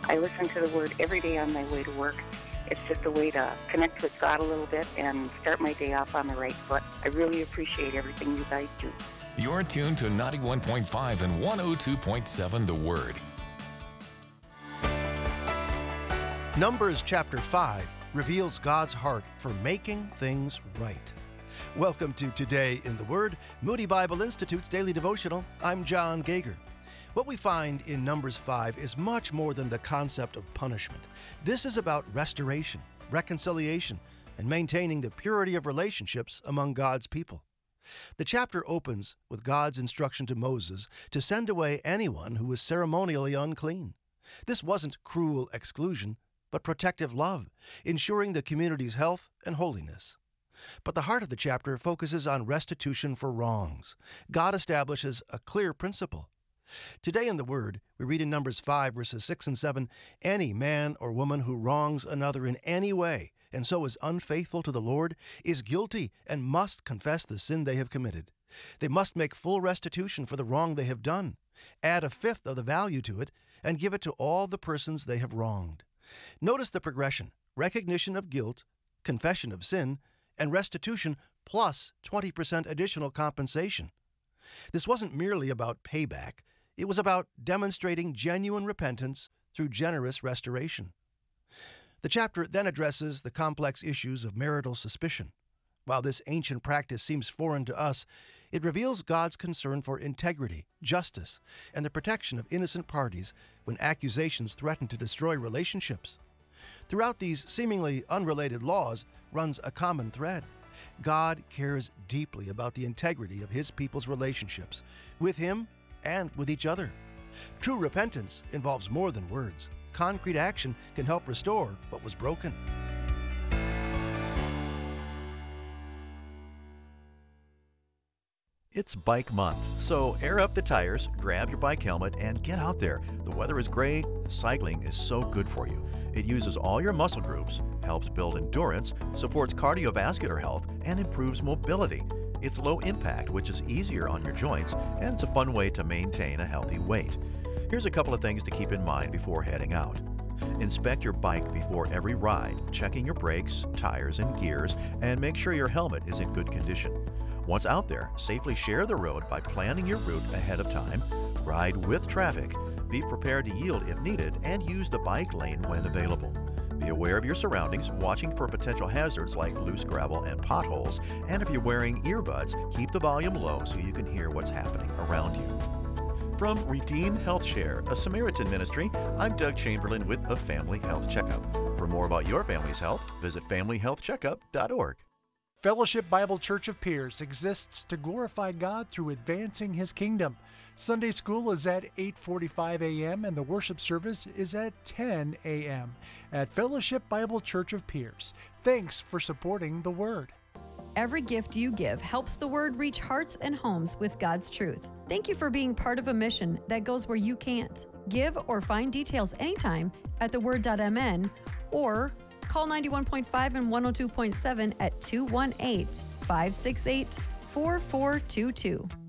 I listen to the Word every day on my way to work. It's just a way to connect with God a little bit and start my day off on the right foot. I really appreciate everything you guys do. You're tuned to 91.5 and 102.7 The Word. Numbers chapter 5 reveals God's heart for making things right. Welcome to Today in the Word, Moody Bible Institute's daily devotional. I'm John Gager. What we find in Numbers 5 is much more than the concept of punishment. This is about restoration, reconciliation, and maintaining the purity of relationships among God's people. The chapter opens with God's instruction to Moses to send away anyone who was ceremonially unclean. This wasn't cruel exclusion, but protective love, ensuring the community's health and holiness. But the heart of the chapter focuses on restitution for wrongs. God establishes a clear principle. Today in the Word, we read in Numbers 5, verses 6 and 7, "Any man or woman who wrongs another in any way, and so is unfaithful to the Lord, is guilty and must confess the sin they have committed. They must make full restitution for the wrong they have done, add a fifth of the value to it, and give it to all the persons they have wronged." Notice the progression: recognition of guilt, confession of sin, and restitution plus 20% additional compensation. This wasn't merely about payback. It was about demonstrating genuine repentance through generous restoration. The chapter then addresses the complex issues of marital suspicion. While this ancient practice seems foreign to us, it reveals God's concern for integrity, justice, and the protection of innocent parties when accusations threaten to destroy relationships. Throughout these seemingly unrelated laws runs a common thread. God cares deeply about the integrity of His people's relationships, with Him and with each other. True repentance involves more than words. Concrete action can help restore what was broken. It's bike month, so air up the tires, grab your bike helmet, and get out there. The weather is great, cycling is so good for you. It uses all your muscle groups, helps build endurance, supports cardiovascular health, and improves mobility. It's low impact, which is easier on your joints, and it's a fun way to maintain a healthy weight. Here's a couple of things to keep in mind before heading out. Inspect your bike before every ride, checking your brakes, tires, and gears, and make sure your helmet is in good condition. Once out there, safely share the road by planning your route ahead of time, ride with traffic, be prepared to yield if needed, and use the bike lane when available. Be aware of your surroundings, watching for potential hazards like loose gravel and potholes, and if you're wearing earbuds, keep the volume low so you can hear what's happening around you. From Redeemed Health Share, a Samaritan ministry, I'm Doug Chamberlain with a Family Health Checkup. For more about your family's health, visit familyhealthcheckup.org. Fellowship Bible Church of Pierce exists to glorify God through advancing His kingdom. Sunday school is at 8:45 a.m. and the worship service is at 10 a.m. at Fellowship Bible Church of Pierce. Thanks for supporting the Word. Every gift you give helps the Word reach hearts and homes with God's truth. Thank you for being part of a mission that goes where you can't. Give or find details anytime at theword.mn or call 91.5 and 102.7 at 218-568-4422.